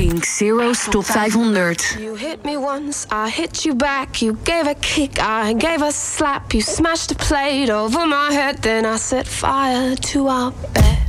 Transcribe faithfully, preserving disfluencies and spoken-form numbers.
Kink Zero's Top vijfhonderd. You hit me once, I hit you back. You gave a kick, I gave a slap. You smashed a plate over my head, then I set fire to our bed.